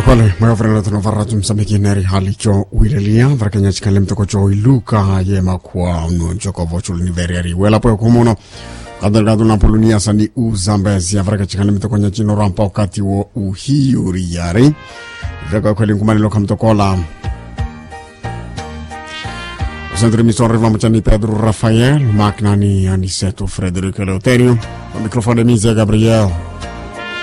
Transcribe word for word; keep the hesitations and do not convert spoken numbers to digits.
Pale mwafrena tunavaratu msamiki neri halicho uilelia Vrakanya chikale mtoko cho iluka Yema kwa unonchoko vochulu niveriari Wela po yokumono Kadalgadu na polunia sandi uzambezi Vraka chikale mtoko nyachino rampa wakati wo uhiyuri yari Vraka kwa linkumani loka mtokola Usandri mison riva mchani Pedro Rafael Maknani Aniseto Frederico Eleuterio Mikrofone Mizia Gabriel